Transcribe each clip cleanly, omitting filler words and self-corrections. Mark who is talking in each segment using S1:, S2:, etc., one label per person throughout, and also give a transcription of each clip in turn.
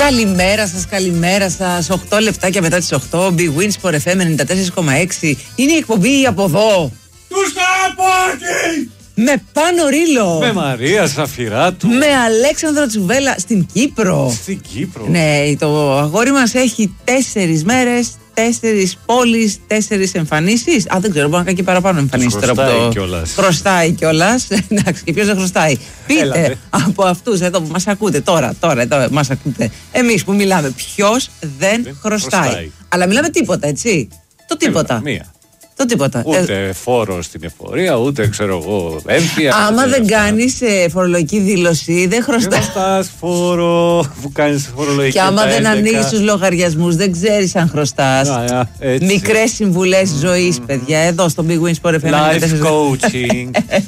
S1: Καλημέρα σας. 8 λεπτάκια μετά τις 8. Big Win Sport FM 94,6. Είναι η εκπομπή από εδώ.
S2: Τους Καραπάκη!
S1: Με Πάνο Ρήλο.
S2: Με Μαρία Σαφυράτου.
S1: Με Αλέξανδρο Τσουβέλα στην Κύπρο.
S2: Στην Κύπρο.
S1: Ναι, το αγόρι μας έχει 4 μέρες, 4 πόλεις, 4 εμφανίσεις. Δεν ξέρω, μπορεί να κάνει και παραπάνω εμφανίσεις τώρα. Χρωστάει κιόλας. Εντάξει, και ποιος δεν χρωστάει. Πείτε από αυτούς εδώ που μας ακούτε τώρα εδώ μας ακούτε. Εμείς που μιλάμε, ποιος δεν χρωστάει. Αλλά μιλάμε τίποτα, έτσι. Το τίποτα. Το τίποτα.
S2: Ούτε φόρο στην εφορία, ούτε ξέρω εγώ έμφυα.
S1: Άμα δεν κάνεις φορολογική δήλωση, δεν χρωστάς.
S2: Δεν χρωστάς φόρο που κάνεις φορολογική.
S1: Και άμα δεν ανοίγεις τους λογαριασμούς, δεν ξέρεις αν χρωστάς. Μικρές συμβουλές ζωής, παιδιά, εδώ στο Big Win Sport FM.
S2: Life coaching.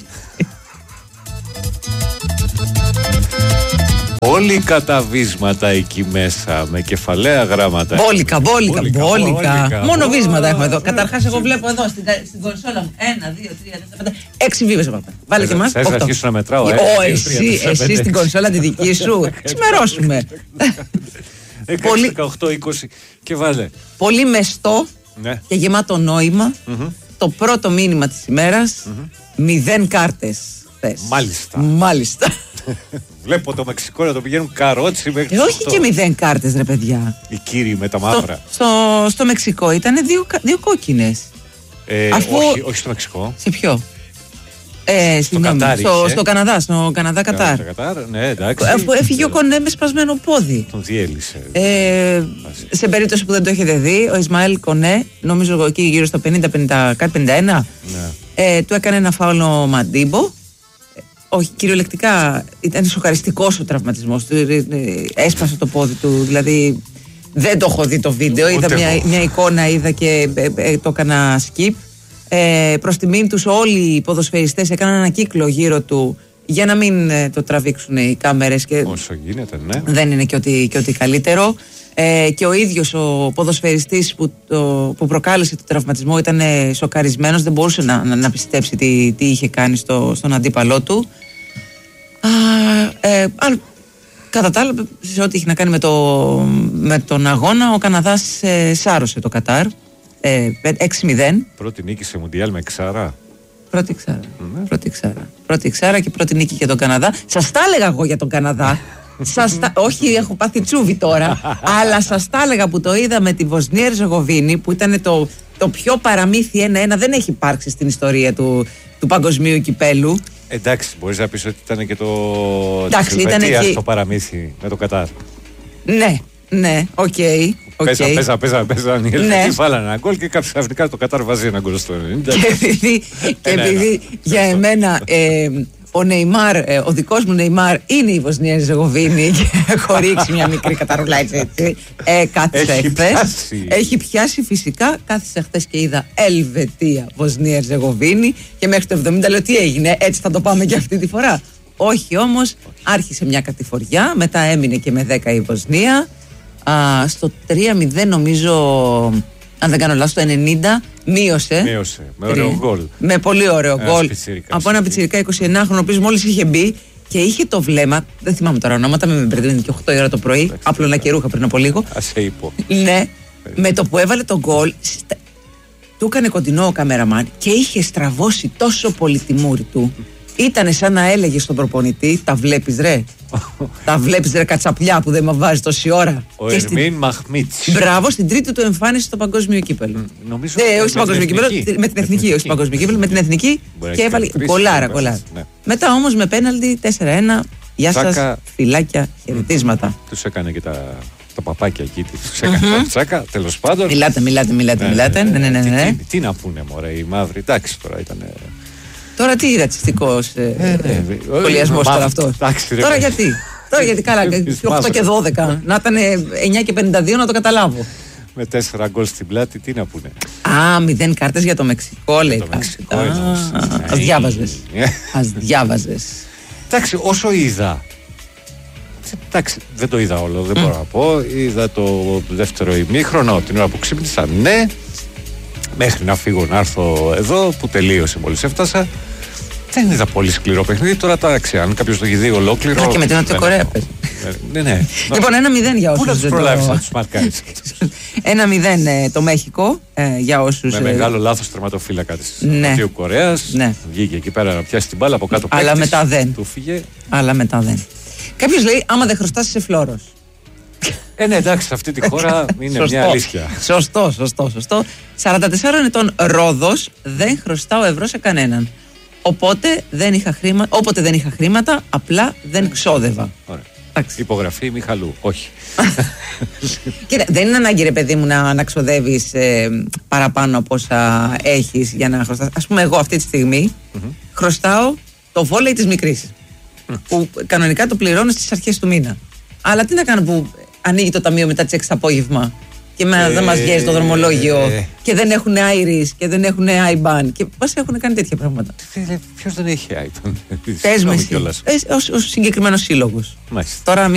S2: Όλοι οι καταβίσματα εκεί μέσα με κεφαλαία γράμματα.
S1: Μπόλικα. Μόνο βίσματα έχουμε εδώ. Καταρχάς, εγώ βλέπω εδώ στην κονσόλα μου 1, 2, 3, 4, 5, 6 βίβες από αυτά. Βάλε και εμάς.
S2: Θες να αρχίσω να μετράω,
S1: εσύ στην κονσόλα τη δική σου. Ξημερώσουμε.
S2: 16, 18, 20 και βάλε.
S1: Πολύ μεστό και γεμάτο νόημα. Το πρώτο μήνυμα της ημέρας. 0 κάρτες. Μάλιστα.
S2: Βλέπω το Μεξικό να το πηγαίνουν καρότσι μέχρι.
S1: Όχι και 0 κάρτες, ρε παιδιά.
S2: Οι κύριοι με τα μαύρα.
S1: Στο Μεξικό ήταν 2 κόκκινες.
S2: Όχι στο Μεξικό.
S1: Σε ποιο? Στο Καναδά Κατάρ.
S2: Ναι, εντάξει.
S1: Αφού έφυγε ο Κονέ με σπασμένο πόδι.
S2: Τον διέλυσε.
S1: Σε περίπτωση που δεν το έχετε δει, ο Ισμαήλ Κονέ, νομίζω εκεί γύρω στο 50-51, του έκανε ένα φάουλο Μαντίμπο. Όχι, κυριολεκτικά ήταν σοκαριστικός ο τραυματισμός του. Έσπασε το πόδι του, δηλαδή δεν το έχω δει το βίντεο. Είδα μια εικόνα, είδα και το έκανα skip. Προς τιμήν τους όλοι οι ποδοσφαιριστές έκαναν ένα κύκλο γύρω του για να μην το τραβήξουν οι κάμερες.
S2: Όσο γίνεται, ναι.
S1: Δεν είναι και ότι καλύτερο. Και ο ίδιος ο ποδοσφαιριστής που προκάλεσε το τραυματισμό ήταν σοκαρισμένος, δεν μπορούσε να πιστέψει τι είχε κάνει στον αντίπαλό του. Κατά τα άλλα, σε ό,τι είχε να κάνει με τον αγώνα, ο Καναδάς σάρωσε το Κατάρ 6-0.
S2: Πρώτη νίκη σε Μουντιάλ με εξάρα.
S1: Πρώτη εξάρα και πρώτη νίκη για τον Καναδά. Σας τα έλεγα εγώ για τον Καναδά. Όχι, έχω πάθει τσούβι τώρα. Αλλά σας τα έλεγα που το είδα με τη Βοσνία Ερζεγοβίνη, που ήταν το πιο παραμύθι 1-1. Δεν έχει υπάρξει στην ιστορία του παγκοσμίου κυπέλου.
S2: Εντάξει, μπορείς να πεις ότι ήταν και τη Ελβετία στο παραμύθι με το Κατάρ.
S1: Ναι, οκ.
S2: Παίζαν οι Ελβετοί, βάλανε ένα γκολ και ξαφνικά το Κατάρ βάζει ένα γκολ στο 90.
S1: Και επειδή για εμένα ο Νεϊμάρ, ο δικός μου Νεϊμάρ είναι η Βοσνία Ερζεγοβίνη και έχω ρίξει μια μικρή καταρρουλά έτσι. Κάθισα χθες. Έχει πιάσει φυσικά. Κάθισα χθες και είδα Ελβετία, Βοσνία Ερζεγοβίνη και μέχρι το 70 λέω τι έγινε, έτσι θα το πάμε και αυτή τη φορά. Όχι όμως, άρχισε μια κατηφοριά, μετά έμεινε και με 10 η Βοσνία. Στο 3-0 νομίζω, αν δεν κάνω λάθος, το 90 μείωσε.
S2: Με ωραίο γκολ.
S1: Με πολύ ωραίο γκολ. Από ένα πιτσιρικά 29χρονο, ο οποίος μόλις είχε μπει και είχε το βλέμμα. Δεν θυμάμαι τώρα ονόματα, με μπερδεύει και 8 η ώρα το πρωί. Άπλωνα και ρούχα πριν από λίγο.
S2: Ας είπω.
S1: Ναι, με το που έβαλε το γκολ, του έκανε κοντινό ο καμεραμάν και είχε στραβώσει τόσο πολύ τη μούρη του. Ήτανε σαν να έλεγε στον προπονητή, τα βλέπεις ρε. Τα βλέπεις ρε κατσαπλιά που δεν με βάζει τόση ώρα.
S2: Ο Ερμίν Μαχμίτς.
S1: Μπράβο, στην τρίτη του εμφάνιση στο παγκόσμιο κύπελλο.
S2: Νομίζω
S1: όχι στο παγκόσμιο κύπελλο, με την εθνική, όχι στο παγκόσμιο κύπελλο, με την εθνική και έβαλε κολάρα. Μετά όμως με πέναλτι 4-1. Γεια σας, φιλάκια, χαιρετίσματα.
S2: Τους έκανε και τα παπάκια εκεί, τους έκανε τσάκα, τέλος πάντων.
S1: Μιλάτε. Ναι.
S2: Τι να πούνε μωρέ οι μαύροι, εντάξει τώρα ήταν.
S1: Τώρα τι ρατσιστικός σχολιασμός τώρα αυτό. Τώρα γιατί καλά, 8 και 12. Να ήταν 9 και 52 να το καταλάβω.
S2: Με 4 γκολ στην πλάτη, τι να πούνε.
S1: 0 κάρτες για το Μεξικό, λέει. Ας διάβαζες.
S2: Εντάξει, όσο είδα. Εντάξει, δεν το είδα όλο, δεν μπορώ να πω. Είδα το δεύτερο ημίχρονο, την ώρα που ξύπνησα, ναι. Μέχρι να φύγω να έρθω εδώ, που τελείωσε μόλις έφτασα. Δεν είδα πολύ σκληρό παιχνίδι. Τώρα εντάξει, αν κάποιος το έχει δει ολόκληρο.
S1: Και με την Νότια Κορέα παίζει.
S2: Ναι.
S1: Λοιπόν, 1-0 για όσους.
S2: Πού να τους προλάβεις να τους μαρκάρεις?
S1: 1-0 το Μέχικο για όσους.
S2: Με μεγάλο λάθος τερματοφύλακα της
S1: Νότιου
S2: Κορέας.
S1: Ναι.
S2: Βγήκε εκεί πέρα να πιάσει την μπάλα από κάτω.
S1: Αλλά μετά δεν.
S2: Του φύγε.
S1: Αλλά μετά δεν. Κάποιος λέει: άμα δεν χρωστάς, είσαι φλόρος.
S2: Ναι, εντάξει, σε αυτή τη χώρα είναι μια αλήθεια.
S1: Σωστό. 44 ετών Ρόδος, δεν χρωστάω ευρώ σε κανέναν. Όποτε δεν είχα χρήματα, απλά δεν ξόδευα.
S2: Υπογραφή Μιχαλού, όχι.
S1: Κοίτα, δεν είναι ανάγκη, ρε παιδί μου, να ξοδεύεις παραπάνω από όσα έχεις για να χρωστάς. Ας πούμε, εγώ αυτή τη στιγμή χρωστάω το βόλεϊ της μικρής. Που κανονικά το πληρώνω στις αρχές του μήνα. Αλλά τι να κάνω που ανοίγει το ταμείο μετά τις 6 το απόγευμα και δεν μας βγαίνει το δρομολόγιο και δεν έχουν Iris και δεν έχουν IBAN και πώς έχουν κάνει τέτοια πράγματα.
S2: Ποιος δεν έχει IBAN?
S1: Πες με εσύ, ο συγκεκριμένος σύλλογος. Τώρα